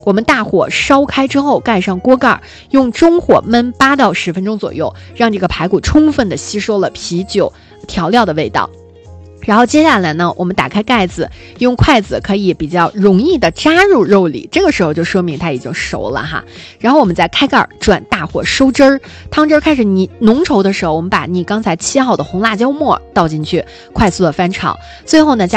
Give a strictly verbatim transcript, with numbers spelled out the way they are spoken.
我们大火烧开之后，盖上锅盖，用中火焖八到十分钟左右，让这个排骨充分的吸收了啤酒调料的味道。然后接下来呢，我们打开盖子，用筷子可以比较容易的扎入肉里，这个时候就说明它已经熟了哈。然后我们再开盖，转大火收汁儿，汤汁儿开始泥浓稠的时候，我们把你刚才切好的红辣椒末倒进去，快速的翻炒，最后呢加